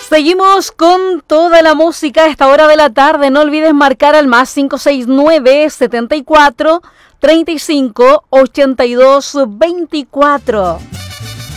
Seguimos con toda la música a esta hora de la tarde. No olvides marcar al más 569 74 35 82 24.